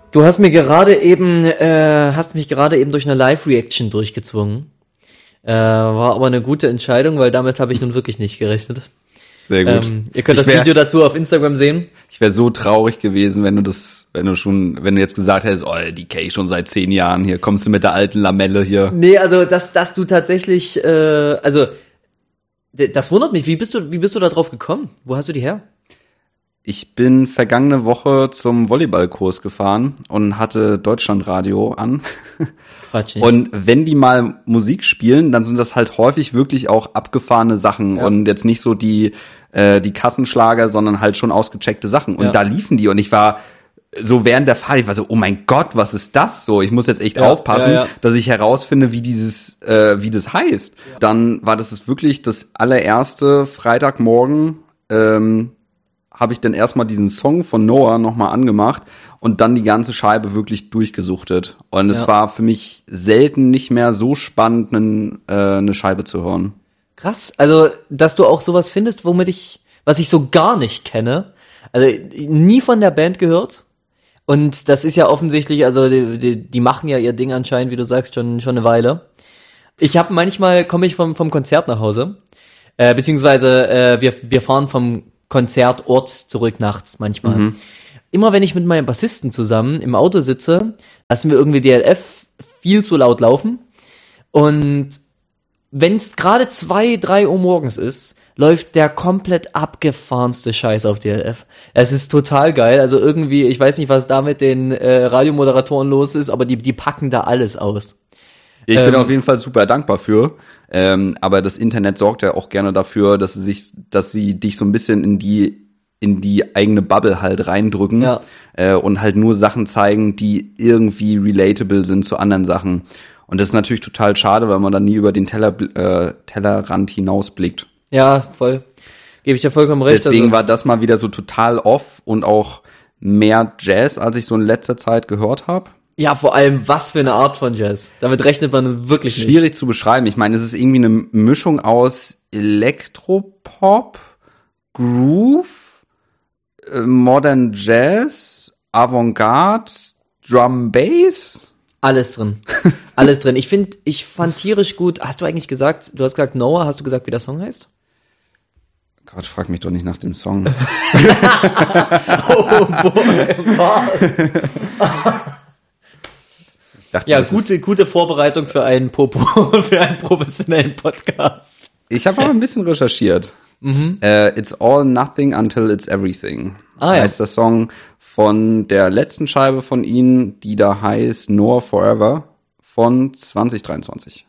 Du hast mir gerade eben, durch eine Live-Reaction durchgezwungen. War aber eine gute Entscheidung, weil damit habe ich nun wirklich nicht gerechnet. Sehr gut. Ihr könnt das Video dazu auf Instagram sehen. Ich wäre so traurig gewesen, wenn du jetzt gesagt hättest, oh, die kenne ich schon seit 10 Jahren, hier kommst du mit der alten Lamelle hier. Nee, also, dass du tatsächlich, das wundert mich. Wie bist du da drauf gekommen? Wo hast du die her? Ich bin vergangene Woche zum Volleyballkurs gefahren und hatte Deutschlandradio an. Quatsch nicht. Und wenn die mal Musik spielen, dann sind das halt häufig wirklich auch abgefahrene Sachen und jetzt nicht so die Kassenschlager, sondern halt schon ausgecheckte Sachen. Und da liefen die und ich war so während der Fahrt, ich war so, oh mein Gott, was ist das so? Ich muss jetzt echt aufpassen, dass ich herausfinde, wie das heißt. Ja. Dann war das wirklich das allererste Freitagmorgen, habe ich dann erstmal diesen Song von Noah nochmal angemacht und dann die ganze Scheibe wirklich durchgesuchtet. Und es war für mich selten nicht mehr so spannend, eine Scheibe zu hören. Krass, also, dass du auch sowas findest, was ich so gar nicht kenne. Also, nie von der Band gehört. Und das ist ja offensichtlich, also, die machen ja ihr Ding anscheinend, wie du sagst, schon eine Weile. Manchmal komme ich vom Konzert nach Hause. Beziehungsweise, wir fahren vom Konzertort zurück nachts manchmal. Mhm. Immer wenn ich mit meinem Bassisten zusammen im Auto sitze, lassen wir irgendwie DLF viel zu laut laufen. Und wenn es gerade 2, 3 Uhr morgens ist, läuft der komplett abgefahrenste Scheiß auf DLF. Es ist total geil. Also irgendwie, ich weiß nicht, was da mit den Radiomoderatoren los ist, aber die packen da alles aus. Ich bin auf jeden Fall super dankbar für. Aber das Internet sorgt ja auch gerne dafür, dass sie dich so ein bisschen in die eigene Bubble halt reindrücken und halt nur Sachen zeigen, die irgendwie relatable sind zu anderen Sachen. Und das ist natürlich total schade, weil man dann nie über den Tellerrand hinausblickt. Ja, voll. Gebe ich dir vollkommen recht. Deswegen war das mal wieder so total off und auch mehr Jazz, als ich so in letzter Zeit gehört habe. Ja, vor allem, was für eine Art von Jazz. Damit rechnet man wirklich nicht. Schwierig zu beschreiben. Ich meine, es ist irgendwie eine Mischung aus Elektropop, Groove, Modern Jazz, Avantgarde, Drum Bass. Alles drin. Alles drin. Ich fand tierisch gut. Du hast gesagt Noah, hast du gesagt, wie der Song heißt? Gott, frag mich doch nicht nach dem Song. Oh boy, was? Ja, gute Vorbereitung für einen professionellen Podcast. Ich habe aber ein bisschen recherchiert. It's all nothing until it's everything. Heißt der Song von der letzten Scheibe von ihnen, die da heißt Noah Forever von 2023.